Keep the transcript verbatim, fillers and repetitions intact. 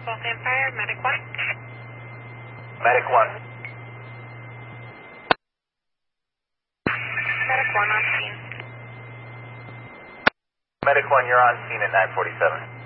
Both Empire, Medic one. Medic one. Medic one on scene. Medic one, you're on scene at nine forty-seven.